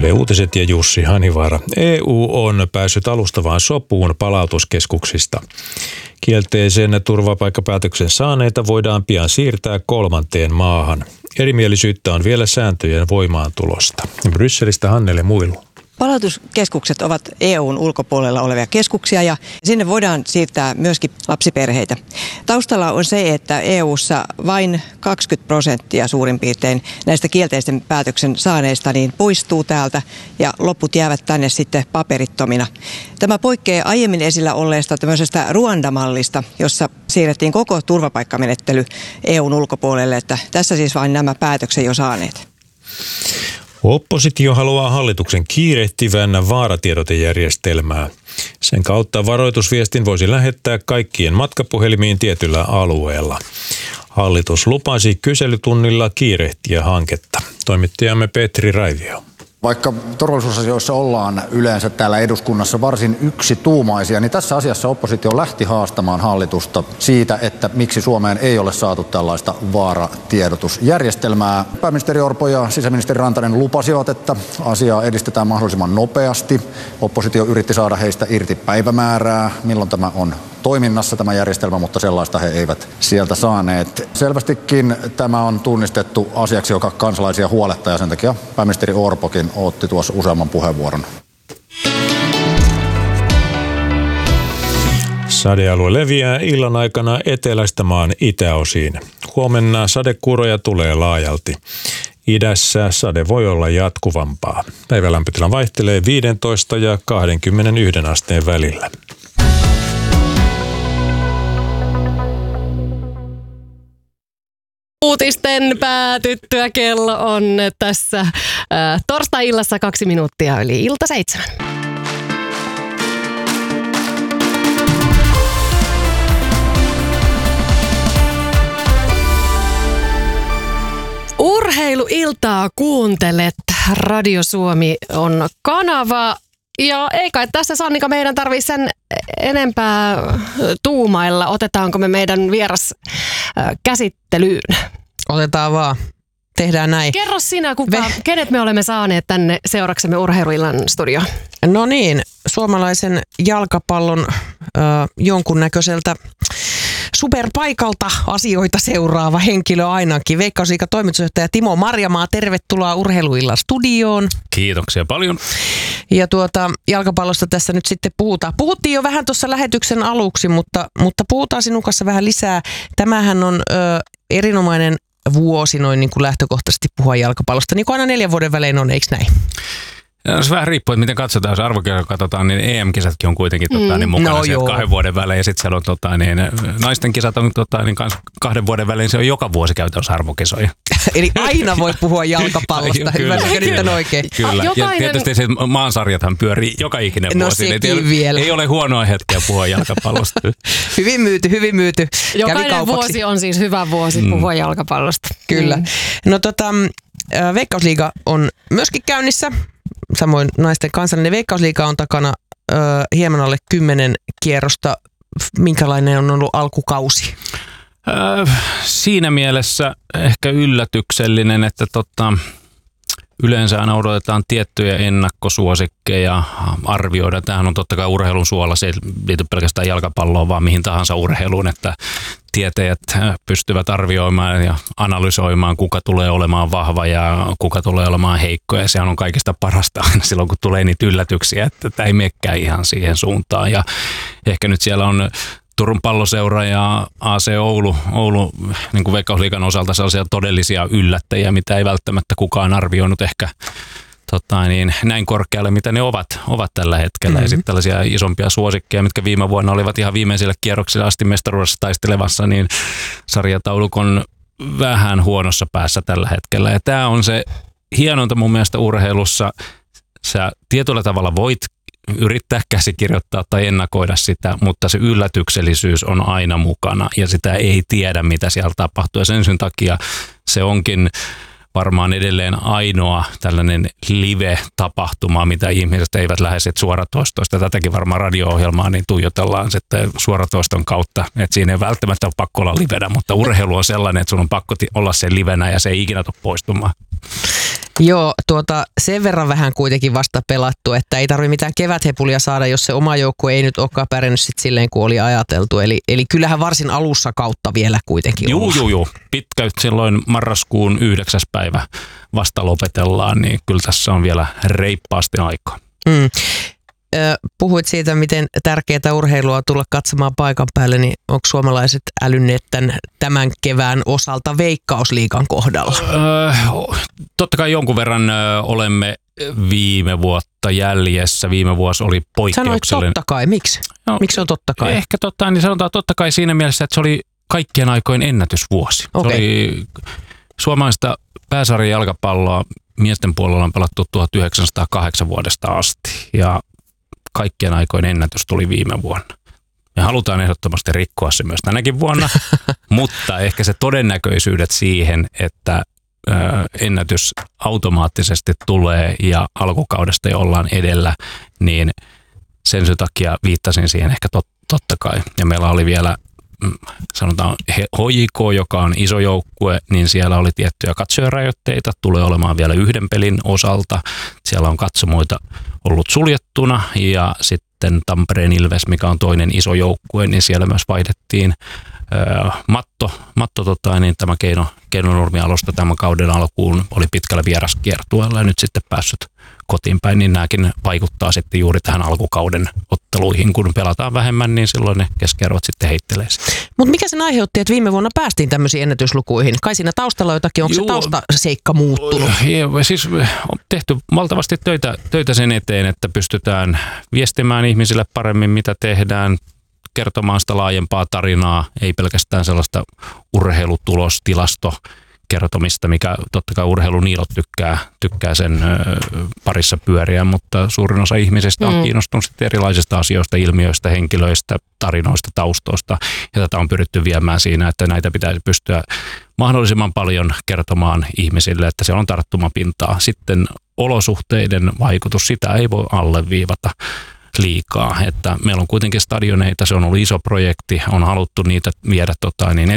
Yle Uutiset ja Jussi Hanivaara. EU on päässyt alustavaan sopuun palautuskeskuksista. Kielteisen turvapaikkapäätöksen saaneita voidaan pian siirtää kolmanteen maahan. Erimielisyyttä on vielä sääntöjen voimaantulosta. Brysselistä Hannele Muilu. Palautuskeskukset ovat EUn ulkopuolella olevia keskuksia ja sinne voidaan siirtää myöskin lapsiperheitä. Taustalla on se, että EUssa vain 20% suurin piirtein näistä kielteisen päätöksen saaneista niin poistuu täältä ja loput jäävät tänne sitten paperittomina. Tämä poikkeaa aiemmin esillä olleesta tämmöisestä Ruanda-mallista, jossa siirrettiin koko turvapaikkamenettely EUn ulkopuolelle, että tässä siis vain nämä päätöksen jo saaneet. Oppositio haluaa hallituksen kiirehtivän vaaratiedotejärjestelmää. Sen kautta varoitusviestin voisi lähettää kaikkien matkapuhelimiin tietyllä alueella. Hallitus lupasi kyselytunnilla kiirehtiä hanketta. Toimittajamme Petri Raivio. Vaikka turvallisuusasioissa ollaan yleensä täällä eduskunnassa varsin yksituumaisia, niin tässä asiassa oppositio lähti haastamaan hallitusta siitä, että miksi Suomeen ei ole saatu tällaista vaaratiedotusjärjestelmää. Pääministeri Orpo ja sisäministeri Rantanen lupasivat, että asiaa edistetään mahdollisimman nopeasti. Oppositio yritti saada heistä irti päivämäärää, milloin tämä on toiminnassa tämä järjestelmä, mutta sellaista he eivät sieltä saaneet. Selvästikin tämä on tunnistettu asiaksi, joka kansalaisia huolettaa ja sen takia pääministeri Orpokin otti tuossa useamman puheenvuoron. Sadealue leviää illan aikana etelästä maan itäosiin. Huomenna sadekuuroja tulee laajalti. Idässä sade voi olla jatkuvampaa. Päivälämpötila vaihtelee 15 ja 21 asteen välillä. Uutisten päätyttyä kello on tässä torstai-illassa 2 minuuttia yli ilta 7. Urheiluiltaa kuuntelet. Radio Suomi on kanava. Ja ei kai tässä Sannika meidän tarvitse sen enempää tuumailla. Otetaanko me meidän vieras käsittelyyn? Otetaan vaan. Tehdään näin. Kerro sinä, kenet me olemme saaneet tänne seuraksemme Urheiluillan studioon. No niin, suomalaisen jalkapallon jonkunnäköiseltä superpaikalta asioita seuraava henkilö ainakin. Veikkausliigan toimitusjohtaja Timo Marjamaa, tervetuloa Urheiluillan studioon. Kiitoksia paljon. Ja jalkapallosta tässä nyt sitten puhutaan. Puhuttiin jo vähän tuossa lähetyksen aluksi, mutta puhutaan sinun kanssa vähän lisää. Tämähän on erinomainen vuosi noin niin kuin lähtökohtaisesti puhua jalkapallosta, niin kuin aina 4 vuoden välein on, eikö näin? Se vähän riippuu, että miten katsotaan. Jos arvokirjaa katsotaan, niin EM-kisatkin on kuitenkin niin mukana sieltä 2 vuoden välein. Ja sitten siellä on naisten kisat on 2 vuoden välein. Se on joka vuosi käytännössä arvokisoja. Eli aina voi puhua jalkapallosta. Ymmärrätkö nyt oikein? Kyllä. Ja tietysti se maansarjathan pyörii joka ikinen vuosi. Ei ole huonoa hetkeä puhua jalkapallosta. Hyvin myyty. Jokainen vuosi on siis hyvä vuosi puhua jalkapallosta. Kyllä. No Veikkausliiga on myöskin käynnissä. Samoin naisten kansallinen Veikkausliiga on takana hieman alle 10 kierrosta. Minkälainen on ollut alkukausi? Siinä mielessä ehkä yllätyksellinen, että yleensä aina odotetaan tiettyjä ennakkosuosikkeja arvioida. Tämähän on totta kai urheilun suola, se ei liity pelkästään jalkapalloon, vaan mihin tahansa urheiluun, että tietäjät pystyvät arvioimaan ja analysoimaan, kuka tulee olemaan vahva ja kuka tulee olemaan heikko. Ja sehän on kaikista parasta aina silloin, kun tulee niitä yllätyksiä, että tämä ei menekään ihan siihen suuntaan. Ja ehkä nyt siellä on Turun Palloseura ja AC Oulu niin kuin Veikkausliigan osalta sellaisia todellisia yllättäjiä, mitä ei välttämättä kukaan arvioinut ehkä näin korkealle, mitä ne ovat tällä hetkellä. Ja sitten tällaisia isompia suosikkeja, mitkä viime vuonna olivat ihan viimeisille kierroksille asti mestaruudessa taistelevassa, niin sarjatauluk on vähän huonossa päässä tällä hetkellä. Ja tämä on se hienointa mun mielestä urheilussa. Sä tietyllä tavalla voit yrittää käsikirjoittaa tai ennakoida sitä, mutta se yllätyksellisyys on aina mukana ja sitä ei tiedä, mitä siellä tapahtuu. Ja sen takia se onkin varmaan edelleen ainoa tällainen live-tapahtuma, mitä ihmiset eivät lähde suoratoistoista. Tätäkin varmaan radio-ohjelmaa niin tuijotellaan sitten suoratoiston kautta. Että siinä ei välttämättä ole pakko olla livenä, mutta urheilu on sellainen, että sun on pakko olla sen livenä ja se ei ikinä tule poistumaan. Joo, sen verran vähän kuitenkin vasta pelattu, että ei tarvitse mitään keväthepulia saada, jos se oma joukkue ei nyt olekaan pärjännyt sit silleen, kuin oli ajateltu. Eli kyllähän varsin alussa kautta vielä kuitenkin Joo. Pitkä silloin marraskuun 9. päivä vasta lopetellaan, niin kyllä tässä on vielä reippaasti aikaa. Puhuit siitä, miten tärkeää urheilua tulla katsomaan paikan päälle, niin onko suomalaiset älynneet tämän kevään osalta Veikkausliigan kohdalla? Totta kai jonkun verran olemme viime vuotta jäljessä. Viime vuosi oli poikkeuksellinen. Sanoit totta kai. Miksi? No, miksi on totta kai? Ehkä niin sanotaan totta kai siinä mielessä, että se oli kaikkien aikojen ennätysvuosi. Okay. Se oli suomalaista pääsarjan jalkapalloa miesten puolella on pelattu 1908 vuodesta asti ja kaikkien aikojen ennätys tuli viime vuonna. Me halutaan ehdottomasti rikkoa se myös tänäkin vuonna, mutta ehkä se todennäköisyydet siihen, että ennätys automaattisesti tulee ja alkukaudesta jo ollaan edellä, niin sen takia viittasin siihen ehkä totta kai. Ja meillä oli vielä sanotaan HJK, joka on iso joukkue, niin siellä oli tiettyjä katsojarajoitteita, tulee olemaan vielä yhden pelin osalta. Siellä on katsomoita ollut suljettuna ja sitten Tampereen Ilves, mikä on toinen iso joukkue, niin siellä myös vaihdettiin tämä Keinonurmi-alusta tämän kauden alkuun oli pitkällä vieraskiertueella ja nyt sitten päässyt kotiin päin, niin nämäkin vaikuttaa sitten juuri tähän alkukauden otteluihin. Kun pelataan vähemmän, niin silloin ne keskiarvot sitten heittelee. Mutta mikä sen aiheutti, että viime vuonna päästiin tämmöisiin ennätyslukuihin? Kai siinä taustalla jotakin, onko se taustaseikka muuttunut? Siis on tehty valtavasti töitä sen eteen, että pystytään viestimään ihmisille paremmin, mitä tehdään, kertomaan sitä laajempaa tarinaa, ei pelkästään sellaista urheilutulostilasto kertomista, mikä totta kai urheiluniilot tykkää sen parissa pyöriä, mutta suurin osa ihmisistä on kiinnostunut erilaisista asioista, ilmiöistä, henkilöistä, tarinoista, taustoista, ja tätä on pyritty viemään siinä, että näitä pitäisi pystyä mahdollisimman paljon kertomaan ihmisille, että siellä on tarttumapintaa. Sitten olosuhteiden vaikutus, sitä ei voi alleviivata liikaa, että meillä on kuitenkin stadioneita, se on ollut iso projekti, on haluttu niitä viedä